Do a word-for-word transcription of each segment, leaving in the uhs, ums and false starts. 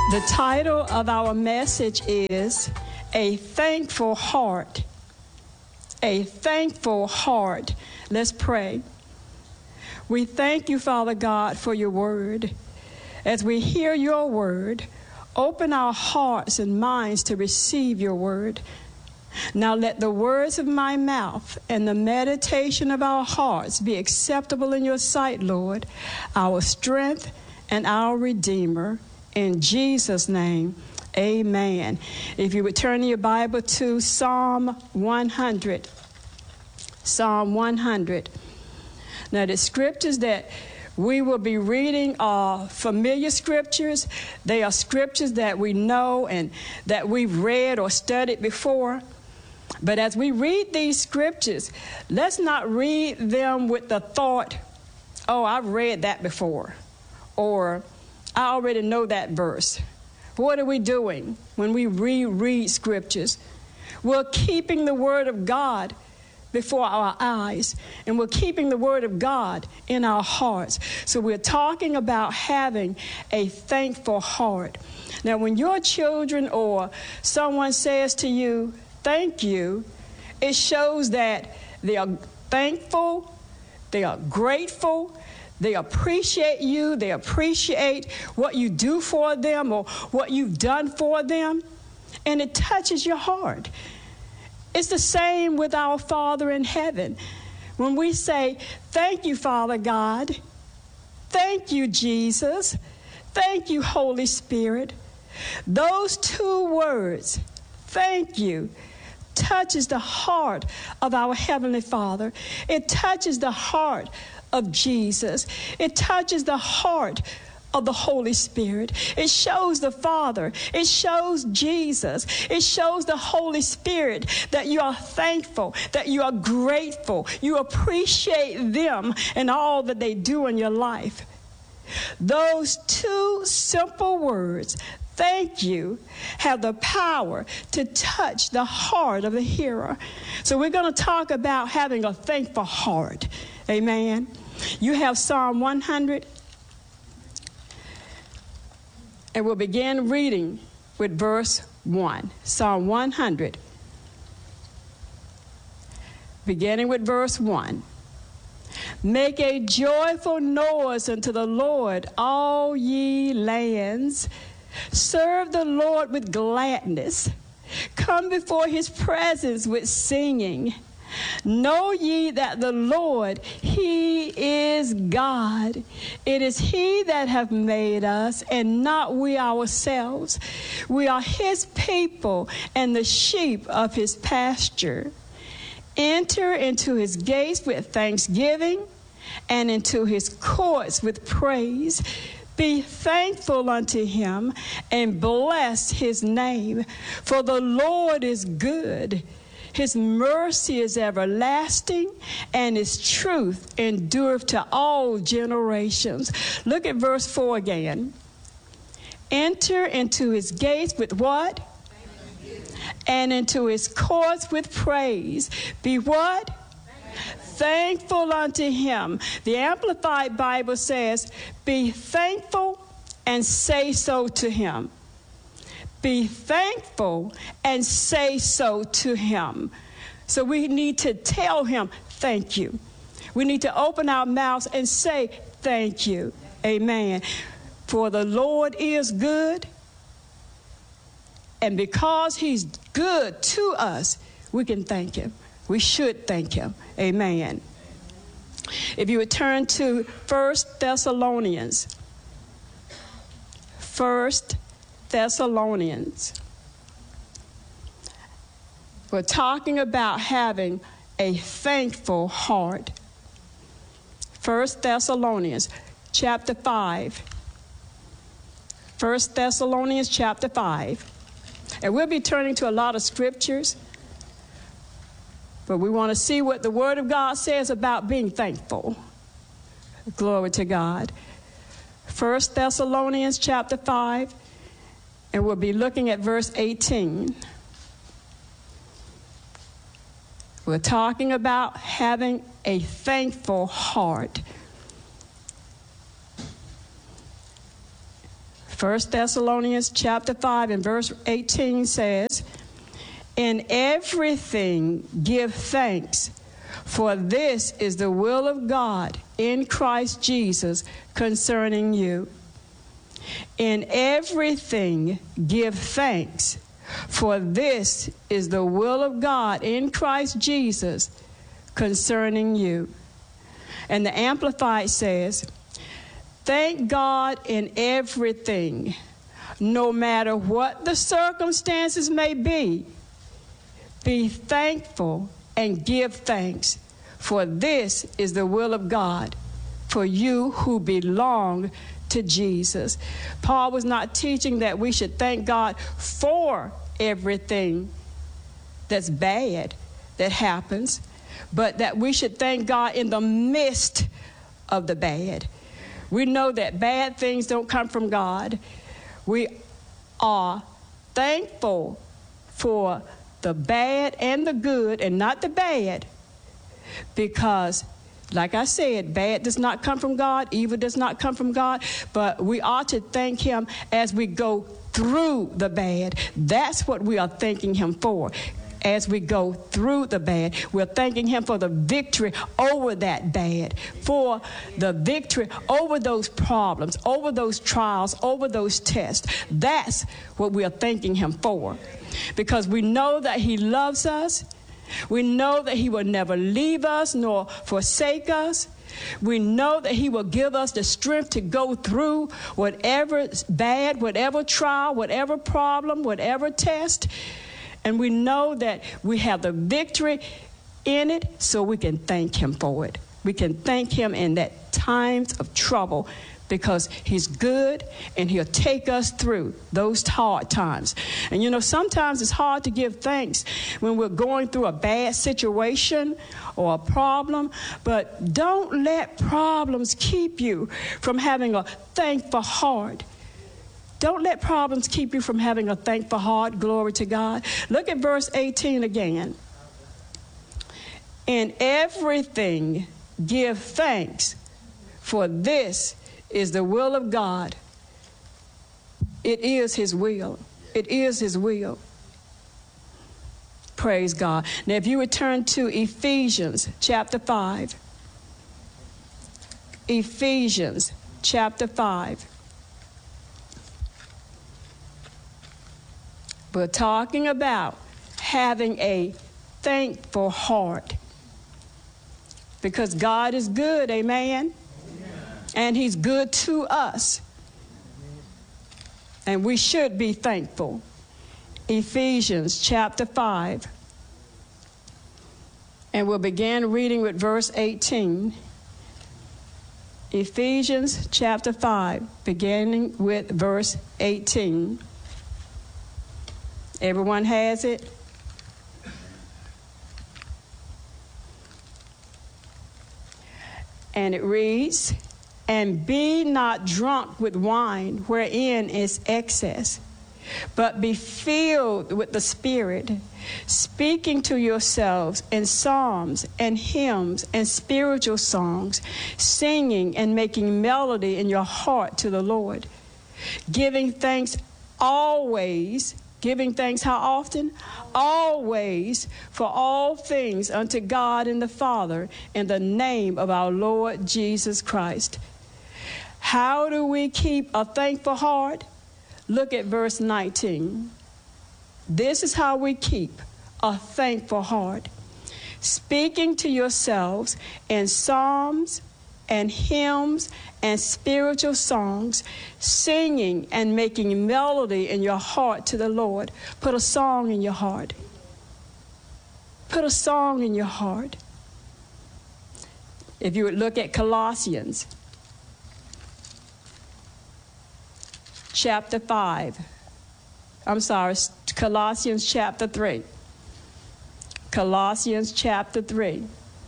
The title of our message is A Thankful Heart. A Thankful Heart. Let's pray. We thank you, Father God, for your word. As we hear your word, open our hearts and minds to receive your word. Now let the words of my mouth and the meditation of our hearts be acceptable in your sight, Lord, our strength and our Redeemer. In Jesus' name, amen. If you would turn your Bible to Psalm one hundred. Psalm one hundred. Now, the scriptures that we will be reading are familiar scriptures. They are scriptures that we know and that we've read or studied before. But as we read these scriptures, let's not read them with the thought, oh, I've read that before, or I already know that verse. What are we doing when we reread scriptures? We're keeping the word of God before our eyes, and we're keeping the word of God in our hearts. So we're talking about having a thankful heart. Now, when your children or someone says to you, thank you, it shows that they are thankful, they are grateful, they appreciate you, they appreciate what you do for them or what you've done for them, and it touches your heart. It's the same with our Father in heaven. When we say, thank you, Father God, thank you, Jesus, thank you, Holy Spirit, those two words, thank you, touches the heart of our Heavenly Father. It touches the heart of Jesus. It touches the heart of the Holy Spirit. It shows the Father. It shows Jesus. It shows the Holy Spirit that you are thankful, that you are grateful. You appreciate them and all that they do in your life. Those two simple words, thank you, have the power to touch the heart of the hearer. So we're going to talk about having a thankful heart. Amen. You have Psalm one hundred. And we'll begin reading with verse one. Psalm one hundred. Beginning with verse one. Make a joyful noise unto the Lord, all ye lands. Serve the Lord with gladness. Come before his presence with singing. Know ye that the Lord, he is God. It is he that hath made us, and not we ourselves. We are his people and the sheep of his pasture. Enter into his gates with thanksgiving, and into his courts with praise. Be thankful unto him, and bless his name. For the Lord is good. His mercy is everlasting, and his truth endureth to all generations. Look at verse four again. Enter into his gates with what? And into his courts with praise. Be what? Thankful unto him. The Amplified Bible says, be thankful and say so to him. Be thankful and say so to him. So we need to tell him, thank you. We need to open our mouths and say, thank you. Amen. For the Lord is good. And because he's good to us, we can thank him. We should thank him. Amen. If you would turn to First Thessalonians. First Thessalonians. We're talking about having a thankful heart. First Thessalonians chapter five. First Thessalonians chapter five. And we'll be turning to a lot of scriptures, but we want to see what the Word of God says about being thankful. Glory to God. First Thessalonians chapter five, and we'll be looking at verse eighteen. We're talking about having a thankful heart. First Thessalonians chapter five and verse eighteen says, "In everything give thanks, for this is the will of God in Christ Jesus concerning you." In everything give thanks, for this is the will of God in Christ Jesus concerning you. And the Amplified says, "Thank God in everything, no matter what the circumstances may be. Be thankful and give thanks, for this is the will of God for you who belong to Jesus." Paul was not teaching that we should thank God for everything that's bad that happens, but that we should thank God in the midst of the bad. We know that bad things don't come from God. We are thankful for the bad and the good and not the bad, because like I said, bad does not come from God, evil does not come from God, but we ought to thank him as we go through the bad. That's what we are thanking him for. As we go through the bad, we're thanking him for the victory over that bad, for the victory over those problems, over those trials, over those tests. That's what we are thanking him for, because we know that he loves us. We know that he will never leave us nor forsake us. We know that he will give us the strength to go through whatever bad, whatever trial, whatever problem, whatever test. And we know that we have the victory in it, so we can thank him for it. We can thank him in that times of trouble, because he's good and he'll take us through those hard times. And you know, sometimes it's hard to give thanks when we're going through a bad situation or a problem, but don't let problems keep you from having a thankful heart. Don't let problems keep you from having a thankful heart. Glory to God. Look at verse eighteen again. "In everything give thanks, for this is the will of God." It is his will. It is his will. Praise God. Now, if you return to Ephesians chapter five. Ephesians chapter five. We're talking about having a thankful heart, because God is good, amen? And he's good to us. And we should be thankful. Ephesians chapter five. And we'll begin reading with verse eighteen. Ephesians chapter five, beginning with verse eighteen. Everyone has it? And it reads, "And be not drunk with wine, wherein is excess, but be filled with the Spirit, speaking to yourselves in psalms and hymns and spiritual songs, singing and making melody in your heart to the Lord, giving thanks always." Giving thanks how often? Always, for all things unto God and the Father, in the name of our Lord Jesus Christ. How do we keep a thankful heart? Look at verse nineteen. This is how we keep a thankful heart. "Speaking to yourselves in psalms and hymns and spiritual songs, singing and making melody in your heart to the Lord." Put a song in your heart. Put a song in your heart. If you would look at Colossians chapter five. I'm sorry, Colossians chapter three. Colossians chapter three.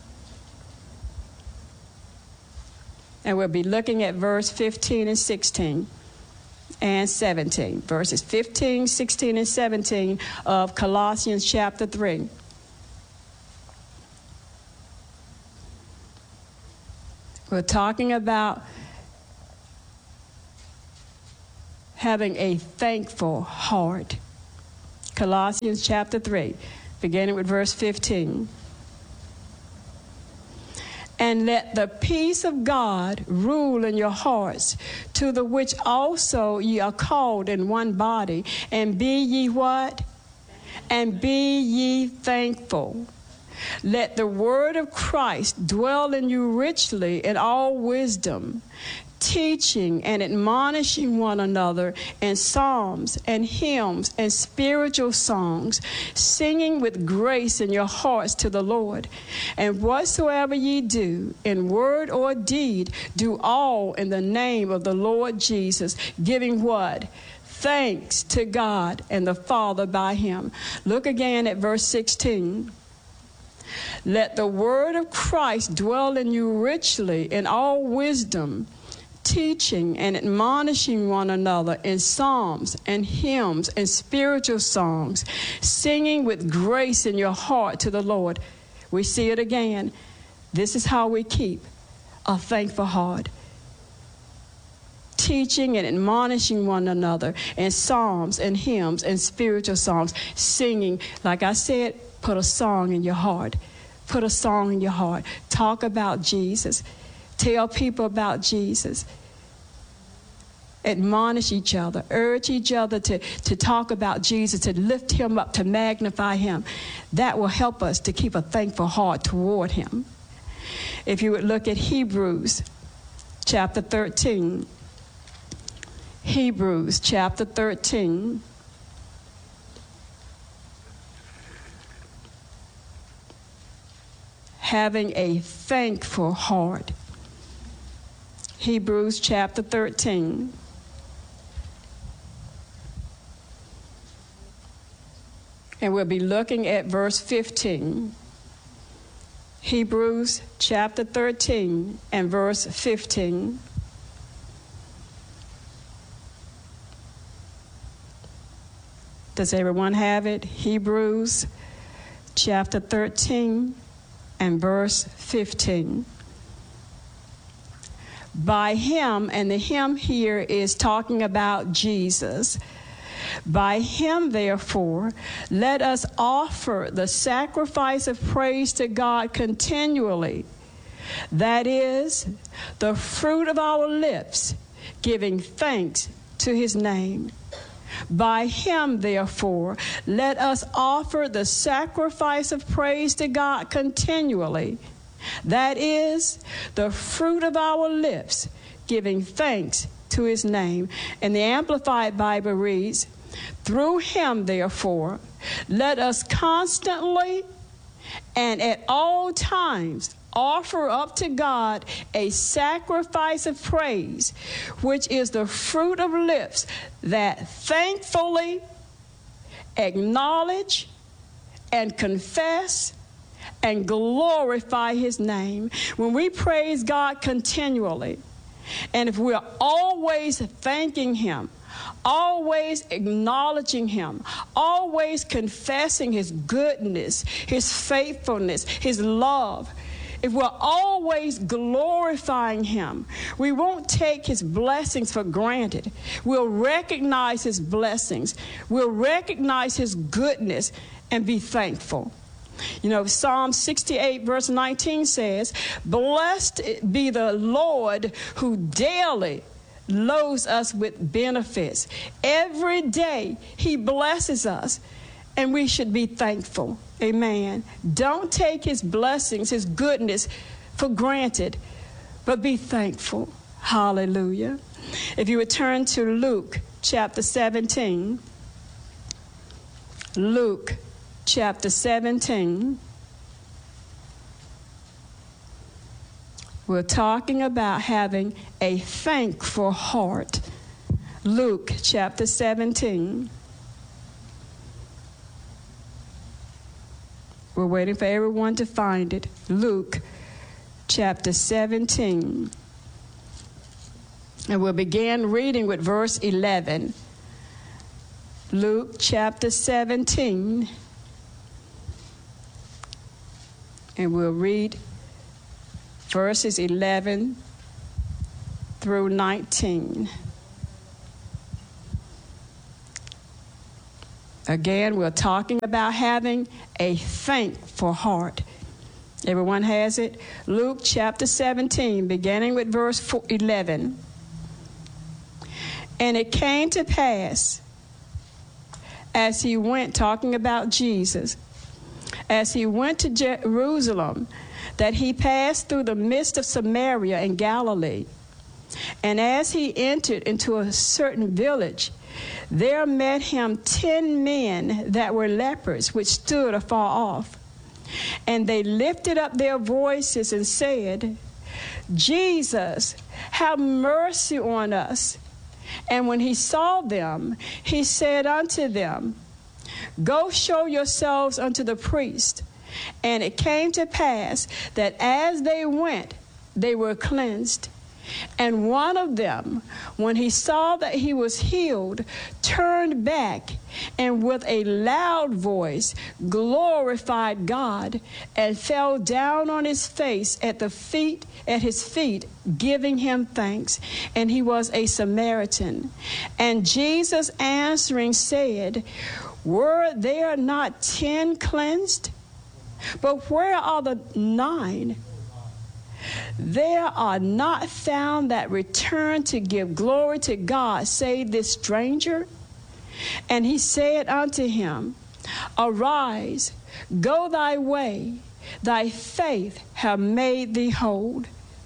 And we'll be looking at verse fifteen and sixteen and seventeen. Verses fifteen, sixteen, and seventeen of Colossians chapter three. We're talking about having a thankful heart. Colossians chapter three, beginning with verse fifteen. And let the peace of God rule in your hearts, to the which also ye are called in one body, and be ye what? And be ye thankful. Let the word of Christ dwell in you richly in all wisdom, teaching and admonishing one another in psalms and hymns and spiritual songs, singing with grace in your hearts to the Lord. And whatsoever ye do, in word or deed, do all in the name of the Lord Jesus, giving what? Thanks to God and the Father by him. Look again at verse sixteen. Let the word of Christ dwell in you richly in all wisdom, teaching and admonishing one another in psalms and hymns and spiritual songs, singing with grace in your heart to the Lord. We see it again. This is how we keep a thankful heart. Teaching and admonishing one another in psalms and hymns and spiritual songs, singing. Like I said, put a song in your heart. Put a song in your heart. Talk about Jesus. Tell people about Jesus. Admonish each other. Urge each other to, to talk about Jesus, to lift him up, to magnify him. That will help us to keep a thankful heart toward him. If you would look at Hebrews chapter thirteen. Hebrews chapter thirteen. Having a thankful heart. Hebrews chapter thirteen. And we'll be looking at verse fifteen. Hebrews chapter thirteen and verse fifteen. Does everyone have it? Hebrews chapter thirteen and verse fifteen. By him, and the him here is talking about Jesus. By him, therefore, let us offer the sacrifice of praise to God continually. That is, the fruit of our lips, giving thanks to his name. By him, therefore, let us offer the sacrifice of praise to God continually. That is, the fruit of our lips, giving thanks to his name. And the Amplified Bible reads, through him, therefore, let us constantly and at all times offer up to God a sacrifice of praise, which is the fruit of lips that thankfully acknowledge and confess and glorify his name. When we praise God continually, and if we're always thanking him, always acknowledging him, always confessing his goodness, his faithfulness, his love, if we're always glorifying him, we won't take his blessings for granted. We'll recognize his blessings. We'll recognize his goodness and be thankful. You know, Psalm sixty-eight verse nineteen says, blessed be the Lord who daily loads us with benefits. Every day he blesses us, and we should be thankful. Amen. Don't take his blessings, his goodness for granted, but be thankful. Hallelujah. If you would turn to Luke chapter seventeen. Luke chapter seventeen. We're talking about having a thankful heart. Luke chapter seventeen. We're waiting for everyone to find it. Luke chapter seventeen. And we'll begin reading with verse eleven. Luke chapter seventeen. And we'll read verses eleven through nineteen. Again, we're talking about having a thankful heart. Everyone has it? Luke chapter seventeen, beginning with verse eleven. And it came to pass, as he went, talking about Jesus, as he went to Jerusalem, that he passed through the midst of Samaria and Galilee. And as he entered into a certain village, there met him ten men that were lepers, which stood afar off. And they lifted up their voices and said, Jesus, have mercy on us. And when he saw them, he said unto them, Go show yourselves unto the priest. And it came to pass that as they went, they were cleansed. And one of them, when he saw that he was healed, turned back and with a loud voice glorified God and fell down on his face at the feet at his feet, giving him thanks. And he was a Samaritan. And Jesus answering said, Were there not ten cleansed? But where are the nine? There are not found that return to give glory to God, save this stranger. And he said unto him, Arise, go thy way, thy faith hath made thee whole.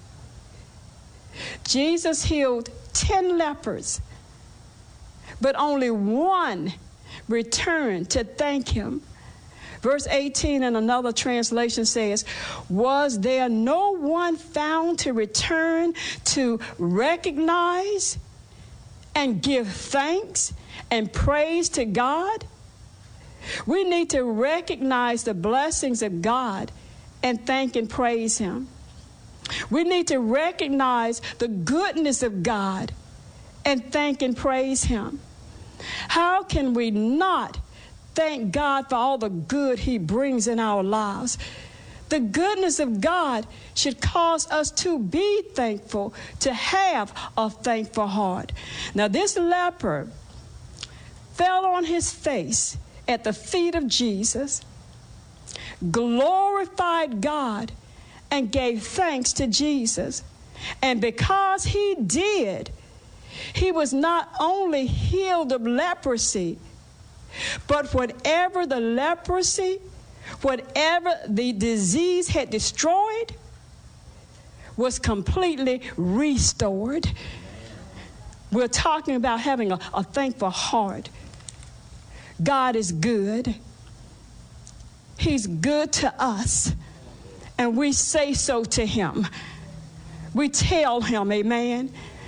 Jesus healed ten lepers, but only one returned to thank him. Verse eighteen in another translation says, Was there no one found to return to recognize and give thanks and praise to God? We need to recognize the blessings of God and thank and praise him. We need to recognize the goodness of God and thank and praise him. How can we not thank God for all the good he brings in our lives? The goodness of God should cause us to be thankful, to have a thankful heart. Now, this leper fell on his face at the feet of Jesus, glorified God, and gave thanks to Jesus. And because he did, he was not only healed of leprosy, but whatever the leprosy, whatever the disease had destroyed, was completely restored. We're talking about having a, a thankful heart. God is good. He's good to us. And we say so to him. We tell him, amen.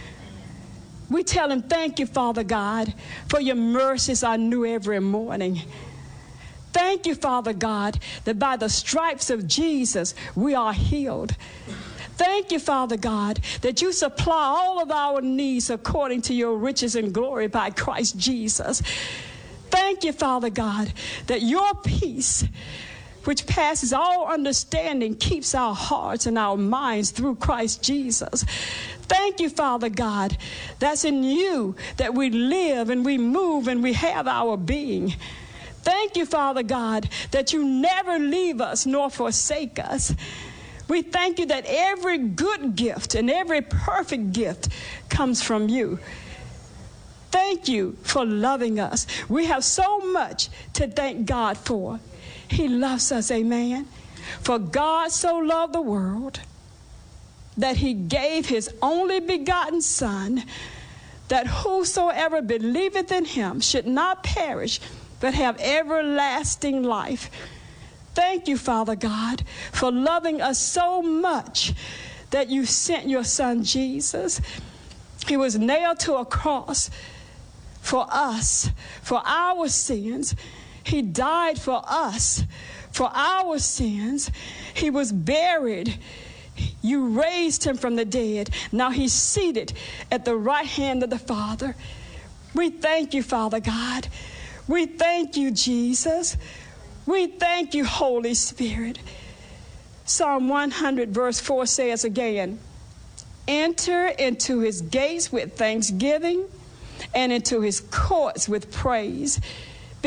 We tell him, thank you, Father God, for your mercies are new every morning. Thank you, Father God, that by the stripes of Jesus, we are healed. Thank you, Father God, that you supply all of our needs according to your riches and glory by Christ Jesus. Thank you, Father God, that your peace, which passes all understanding, keeps our hearts and our minds through Christ Jesus. Thank you, Father God, that's in you that we live and we move and we have our being. Thank you, Father God, that you never leave us nor forsake us. We thank you that every good gift and every perfect gift comes from you. Thank you for loving us. We have so much to thank God for. He loves us, amen. For God so loved the world that he gave his only begotten Son, that whosoever believeth in him should not perish, but have everlasting life. Thank you, Father God, for loving us so much that you sent your Son Jesus. He was nailed to a cross for us, for our sins. He died for us, for our sins. He was buried. You raised him from the dead. Now he's seated at the right hand of the Father. We thank you, Father God. We thank you, Jesus. We thank you, Holy Spirit. Psalm one hundred verse four says again, enter into his gates with thanksgiving and into his courts with praise. Be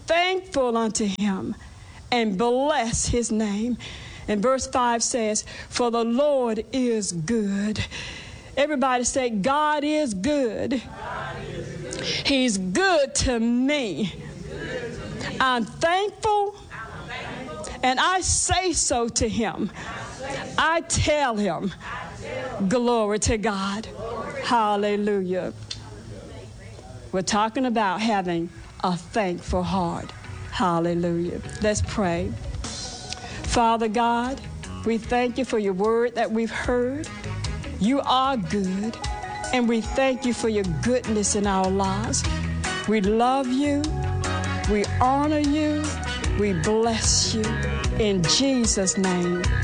thankful unto him and bless his name. And verse five says, for the Lord is good. Everybody say, God is good. God is good. He's good to me. I'm thankful, and I say so to him. I tell him, glory to God. Hallelujah. We're talking about having a thankful heart. Hallelujah. Let's pray. Father God, we thank you for your word that we've heard. You are good, and we thank you for your goodness in our lives. We love you. We honor you. We bless you. In Jesus' name,